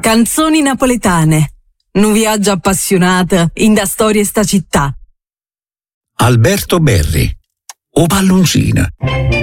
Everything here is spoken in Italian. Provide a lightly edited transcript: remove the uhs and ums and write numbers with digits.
Canzoni napoletane. Un viaggio appassionato in da storie sta città. Alberto Berri, O palloncina.